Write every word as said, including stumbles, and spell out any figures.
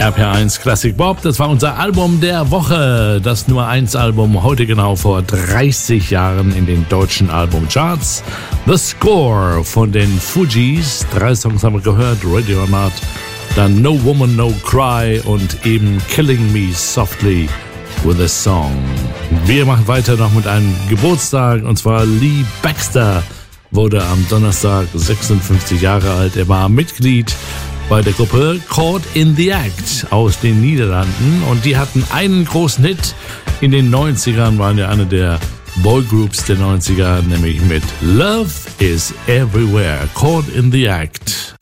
R P R eins Classic Bob, das war unser Album der Woche. Das Nummer eins Album heute genau vor dreißig Jahren in den deutschen Albumcharts. The Score von den Fugees. Drei Songs haben wir gehört, Ready or Not, dann No Woman No Cry und eben Killing Me Softly with a Song. Wir machen weiter noch mit einem Geburtstag, und zwar Lee Baxter wurde am Donnerstag sechsundfünfzig Jahre alt. Er war Mitglied bei der Gruppe Caught in the Act aus den Niederlanden, und die hatten einen großen Hit in den neunzigern, waren ja eine der Boygroups der neunziger, nämlich mit Love is Everywhere, Caught in the Act.